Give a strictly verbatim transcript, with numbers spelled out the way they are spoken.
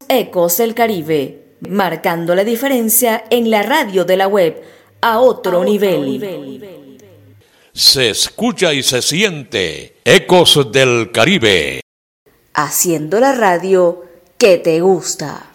Ecos del Caribe, marcando la diferencia en la radio de la web a otro, a otro nivel. nivel. Se escucha y se siente Ecos del Caribe. Haciendo la radio que te gusta.